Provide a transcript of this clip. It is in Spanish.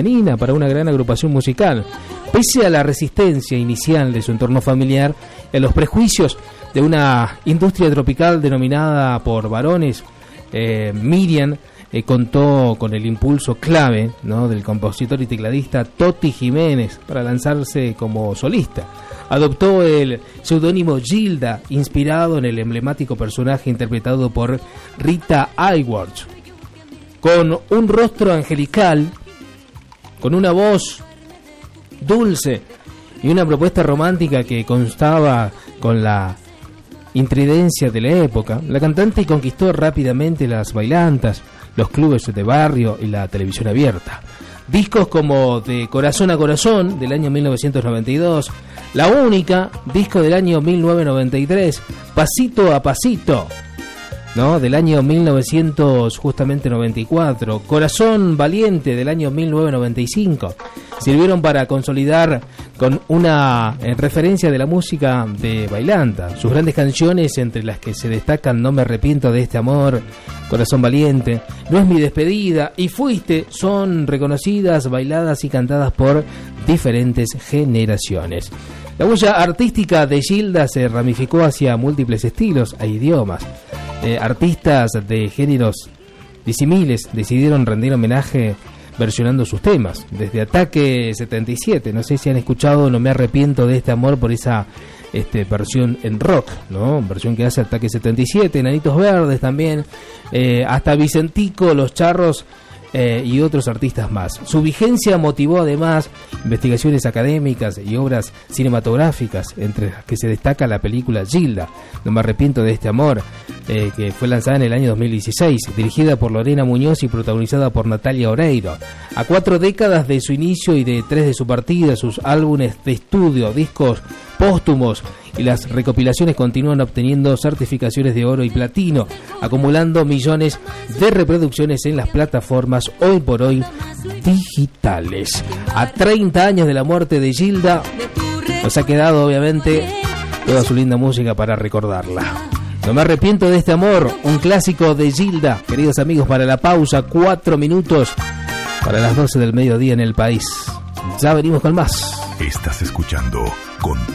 femenina para una gran agrupación musical. Pese a la resistencia inicial de su entorno familiar y a los prejuicios de una industria tropical denominada por varones, Miriam contó con el impulso clave, ¿no?, del compositor y tecladista Toti Jiménez para lanzarse como solista. Adoptó el seudónimo Gilda, inspirado en el emblemático personaje interpretado por Rita Hayworth. Con un rostro angelical, con una voz dulce y una propuesta romántica que constaba con la intridencia de la época, la cantante conquistó rápidamente las bailantas, los clubes de barrio y la televisión abierta. Discos como De Corazón a Corazón, del año 1992, La Única, disco del año 1993, Pasito a Pasito, ¿no?, del año 1994, Corazón Valiente, del año 1995, sirvieron para consolidar con una referencia de la música de bailanta. Sus grandes canciones, entre las que se destacan No me arrepiento de este amor, Corazón Valiente, No es mi despedida y Fuiste, son reconocidas, bailadas y cantadas por diferentes generaciones. La huella artística de Gilda se ramificó hacia múltiples estilos e idiomas. Artistas de géneros disímiles decidieron rendir homenaje versionando sus temas, desde Ataque 77, no sé si han escuchado No me arrepiento de este amor, por esa versión en rock, ¿no?, versión que hace Ataque 77, Enanitos Verdes también, hasta Vicentico, Los Charros y otros artistas más. Su vigencia motivó además investigaciones académicas y obras cinematográficas, entre las que se destaca la película Gilda, No me arrepiento de este amor, que fue lanzada en el año 2016, dirigida por Lorena Muñoz y protagonizada por Natalia Oreiro. A 4 décadas de su inicio y de 3 de su partida, sus álbumes de estudio, discos póstumos y las recopilaciones continúan obteniendo certificaciones de oro y platino, acumulando millones de reproducciones en las plataformas hoy por hoy digitales. A 30 años de la muerte de Gilda, nos ha quedado obviamente toda su linda música para recordarla. No me arrepiento de este amor, un clásico de Gilda. Queridos amigos, para la pausa, 4 minutos para las 12 del mediodía en el país. Ya venimos con más. Estás escuchando con